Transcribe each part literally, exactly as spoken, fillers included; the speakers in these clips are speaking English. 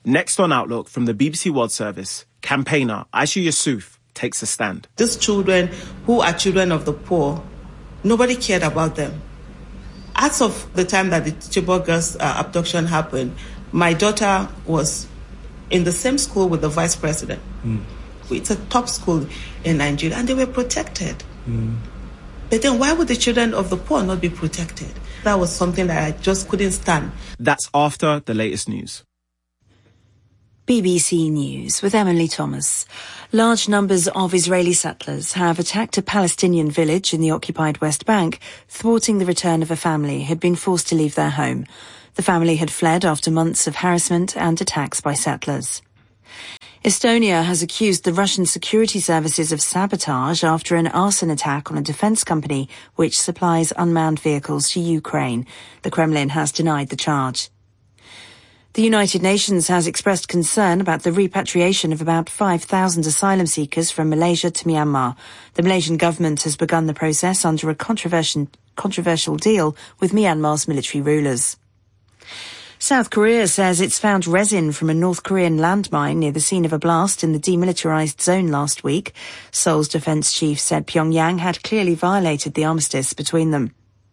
Next on Outlook from the B B C World Service, campaigner Aisha Yusuf takes a stand. These children who are children of the poor, nobody cared about them. As of the time that the Chibok girls' uh, abduction happened, my daughter was in the same school with the vice president. Mm. It's a top school in Nigeria, and they were protected. Mm. But then why would the children of the poor not be protected? That was something that I just couldn't stand. That's after the latest news. B B C News with Emily Thomas. Large numbers of Israeli settlers have attacked a Palestinian village in the occupied West Bank, thwarting the return of a family who had been forced to leave their home. The family had fled after months of harassment and attacks by settlers. Estonia has accused the Russian security services of sabotage after an arson attack on a defence company which supplies unmanned vehicles to Ukraine. The Kremlin has denied the charge. The United Nations has expressed concern about the repatriation of about five thousand asylum seekers from Malaysia to Myanmar. The Malaysian government has begun the process under a controversial, controversial deal with Myanmar's military rulers. South Korea says it's found resin from a North Korean landmine near the scene of a blast in the demilitarized zone last week. Seoul's defense chief said Pyongyang had clearly violated the armistice between them.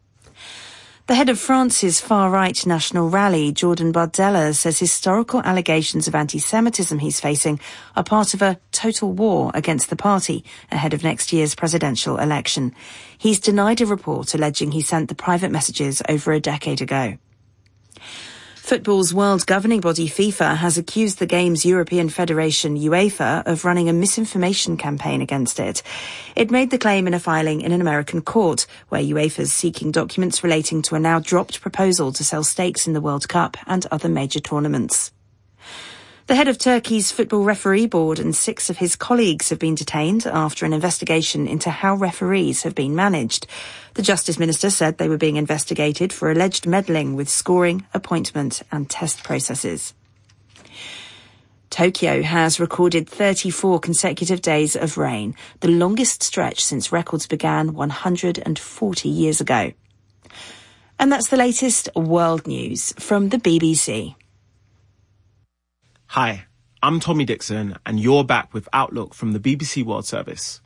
The head of France's far-right National Rally, Jordan Bardella, says historical allegations of anti-Semitism he's facing are part of a total war against the party ahead of next year's presidential election. He's denied a report alleging he sent the private messages over a decade ago. Football's world governing body FIFA has accused the game's European Federation UEFA of running a misinformation campaign against it. It made the claim in a filing in an American court, where UEFA is seeking documents relating to a now dropped proposal to sell stakes in the World Cup and other major tournaments. The head of Turkey's football referee board and six of his colleagues have been detained after an investigation into how referees have been managed. The Justice Minister said they were being investigated for alleged meddling with scoring, appointment and test processes. Tokyo has recorded thirty-four consecutive days of rain, the longest stretch since records began one hundred forty years ago. And that's the latest world news from the B B C. Hi, I'm Tommy Dixon, and you're back with Outlook from the B B C World Service.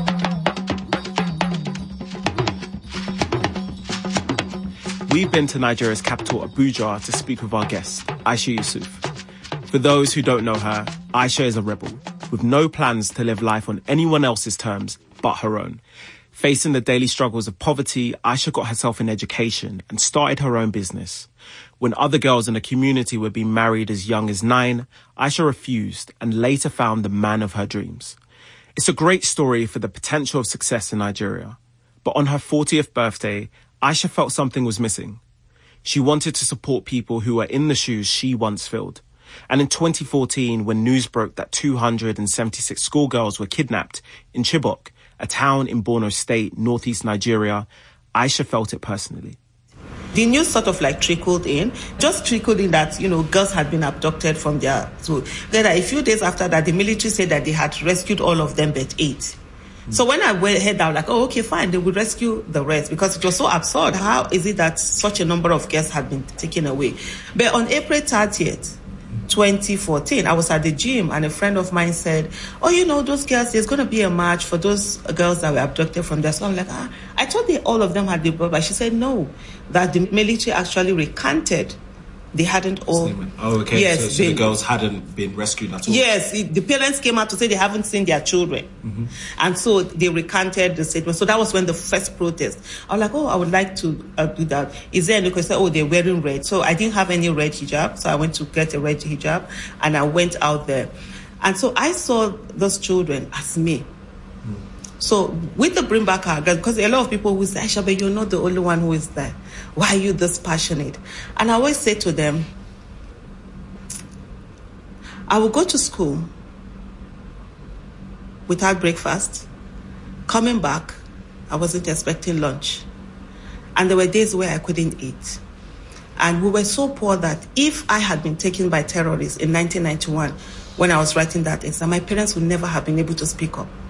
We've been to Nigeria's capital, Abuja, to speak with our guest, Aisha Yusuf. For those who don't know her, Aisha is a rebel, with no plans to live life on anyone else's terms but her own. Facing the daily struggles of poverty, Aisha got herself an education and started her own business. When other girls in the community were being married as young as nine, Aisha refused and later found the man of her dreams. It's a great story for the potential of success in Nigeria. But on her fortieth birthday, Aisha felt something was missing. She wanted to support people who were in the shoes she once filled. And in twenty fourteen, when news broke that two hundred seventy-six schoolgirls were kidnapped in Chibok, a town in Borno State, northeast Nigeria, Aisha felt it personally. The news sort of like trickled in, just trickled in that, you know, girls had been abducted from their school. Then a few days after that, the military said that they had rescued all of them but eight. Mm-hmm. So when I went ahead, I was like, oh, okay, fine, they will rescue the rest, because it was so absurd. How is it that such a number of girls had been taken away? But on April thirtieth, twenty fourteen, I was at the gym and a friend of mine said, oh, you know, those girls, there's going to be a march for those girls that were abducted from there. So I'm like, ah, I thought they, all of them had been brought, but she said no, that the military actually recanted. They hadn't all... Oh, okay. Yes, so, so they, the girls hadn't been rescued at all? Yes, it, the parents came out to say they haven't seen their children. Mm-hmm. And so they recanted the statement. So that was when the first protest. I was like, oh, I would like to uh, do that. Is there any question? Oh, they're wearing red. So I didn't have any red hijab. So I went to get a red hijab and I went out there. And so I saw those children as me. Mm. So with the Bring Back Our Girls, because a lot of people will say, Aisha, but you're not the only one who is there. Why are you this passionate? And I always say to them, I will go to school without breakfast. Coming back, I wasn't expecting lunch. And there were days where I couldn't eat. And we were so poor that if I had been taken by terrorists in nineteen ninety-one, when I was writing that exam, my parents would never have been able to speak up.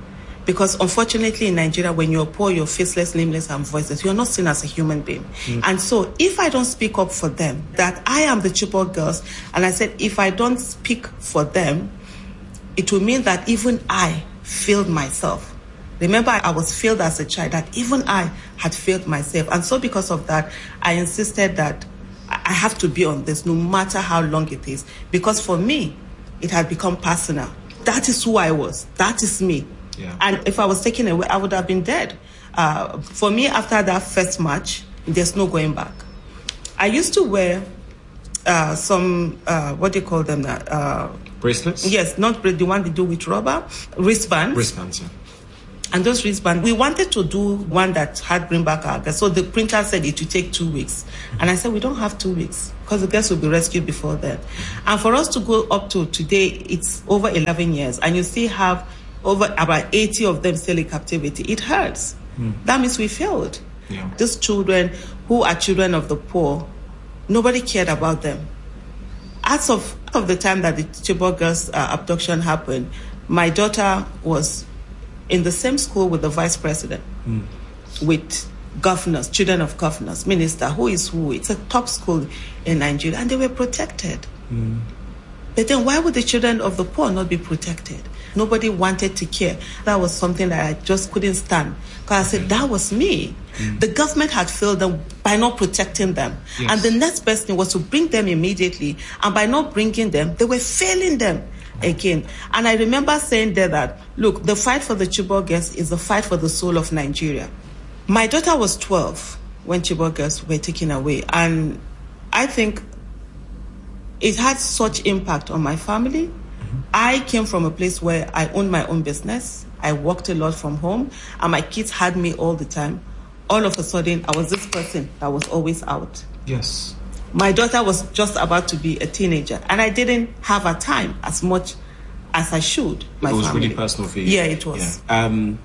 Because unfortunately in Nigeria, when you're poor, you're faceless, nameless, and voiceless. You're not seen as a human being. Mm. And so if I don't speak up for them, that I am the Chibok girls, and I said, if I don't speak for them, it will mean that even I failed myself. Remember, I was failed as a child, that even I had failed myself. And so because of that, I insisted that I have to be on this, no matter how long it is. Because for me, it had become personal. That is who I was. That is me. Yeah. And if I was taken away, I would have been dead. Uh, for me, after that first match, there's no going back. I used to wear uh, some, uh, what do you call them now? Uh, Bracelets? Yes, not the one they do with rubber. Wristbands. Wristbands, yeah. And those wristbands, we wanted to do one that had bring back our girls. So the printer said it would take two weeks. And I said, we don't have two weeks because the girls will be rescued before then. And for us to go up to today, it's over eleven years. And you still have over about eighty of them still in captivity. It hurts. Mm. That means we failed. Yeah. These children who are children of the poor, nobody cared about them. As of, of the time that the Chibok girls uh, abduction happened, my daughter was in the same school with the vice president, mm. with governors, children of governors, minister, who is who. It's a top school in Nigeria, and they were protected. Mm. But then why would the children of the poor not be protected? Nobody wanted to care. That was something that I just couldn't stand. Because I said, that was me. Mm. The government had failed them by not protecting them. Yes. And the next best thing was to bring them immediately. And by not bringing them, they were failing them again. And I remember saying there that, look, the fight for the Chibok girls is the fight for the soul of Nigeria. My daughter was twelve when Chibok girls were taken away. And I think it had such impact on my family. Mm-hmm. I came from a place where I owned my own business. I worked a lot from home, and my kids had me all the time. All of a sudden, I was this person that was always out. Yes. My daughter was just about to be a teenager, and I didn't have a time as much as I should. My it was family. really personal for you. Yeah, it was. Yeah. Um,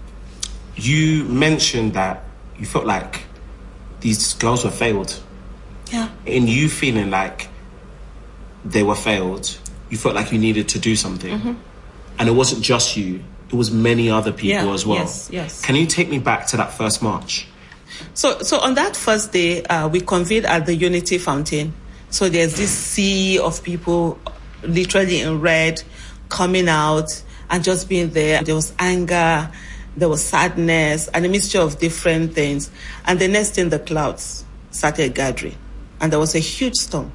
you mentioned that you felt like these girls were failed. Yeah. In you feeling like they were failed, you felt like you needed to do something. Mm-hmm. And it wasn't just you, it was many other people yeah, as well. Yes, yes. Can you take me back to that first march? So, so on that first day, uh, we convened at the Unity Fountain. So there's this sea of people, literally in red, coming out and just being there. There was anger, there was sadness, and a mixture of different things. And the next thing, the clouds started gathering, and there was a huge storm.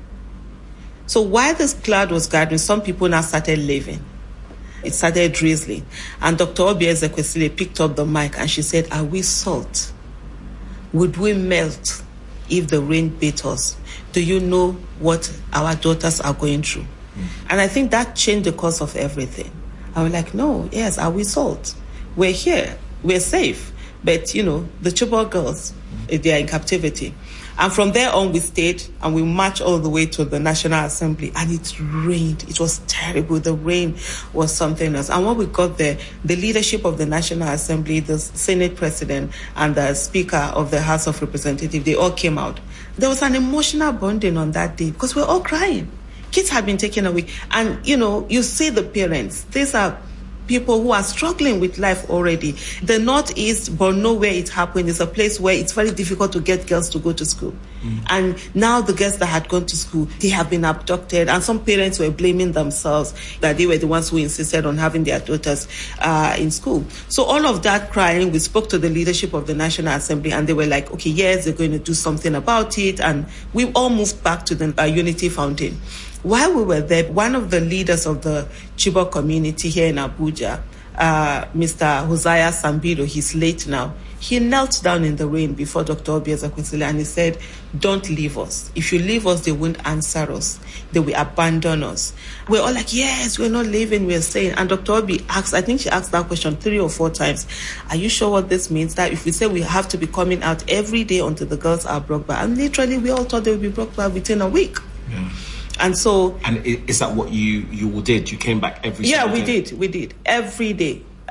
So while this cloud was gathering, some people now started leaving. It started drizzling. And Doctor Obi Ezekwesili picked up the mic and she said, are we salt? Would we melt if the rain beat us? Do you know what our daughters are going through? Mm. And I think that changed the course of everything. I was like, no, yes, are we salt? We're here, we're safe. But, you know, the Chibok girls, mm. they are in captivity. And from there on, we stayed and we marched all the way to the National Assembly. And it rained. It was terrible. The rain was something else. And when we got there, the leadership of the National Assembly, the Senate President, and the Speaker of the House of Representatives, they all came out. There was an emotional bonding on that day because we were all crying. Kids had been taken away. And, you know, you see the parents. These are people who are struggling with life already. The Northeast, Borno, where it happened, is a place where it's very difficult to get girls to go to school. Mm. And now the girls that had gone to school, they have been abducted. And some parents were blaming themselves that they were the ones who insisted on having their daughters uh, in school. So all of that crying, we spoke to the leadership of the National Assembly, and they were like, okay, yes, they're going to do something about it. And we all moved back to the uh, Unity Fountain. While we were there, one of the leaders of the Chibok community here in Abuja, uh, Mister Hosea Sambido, he's late now, he knelt down in the rain before Doctor Obi Ezekwesili and he said, don't leave us. If you leave us, they won't answer us. They will abandon us. We're all like, yes, we're not leaving, we're staying. And Doctor Obi asked, I think she asked that question three or four times, are you sure what this means? That if we say we have to be coming out every day until the girls are brought back, and literally we all thought they would be brought back within a week. Yeah. And so... And is that what you, you all did? You came back every Yeah, single we day? did. We did. Every day.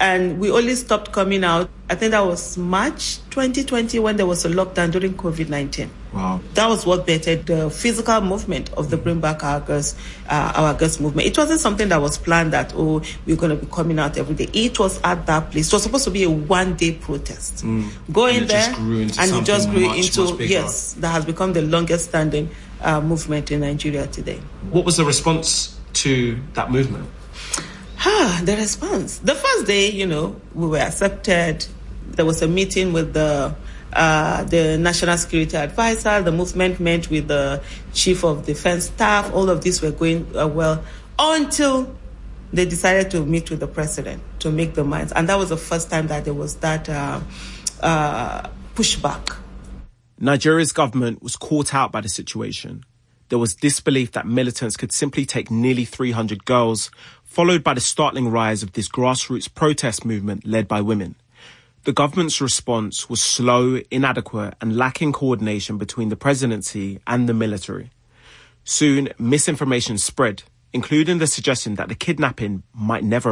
And we only stopped coming out, I think that was March twenty twenty when there was a lockdown during COVID nineteen. Wow. That was what bettered the physical movement of the Bring Back Our Girls, uh, Our Girls movement. It wasn't something that was planned that, oh, we're going to be coming out every day. It was at that place. It was supposed to be a one-day protest. Mm. Go in and it there, just grew into and it just grew much, into, much bigger. yes, that has become the longest-standing uh, movement in Nigeria today. What was the response to that movement? Ah, the response. The first day, you know, we were accepted. There was a meeting with the uh, the National Security Advisor. The movement met with the Chief of Defense Staff. All of these were going uh, well until they decided to meet with the president to make the minds. And that was the first time that there was that uh, uh, pushback. Nigeria's government was caught out by the situation. There was disbelief that militants could simply take nearly three hundred girls, followed by the startling rise of this grassroots protest movement led by women. The government's response was slow, inadequate, and lacking coordination between the presidency and the military. Soon, misinformation spread, including the suggestion that the kidnapping might never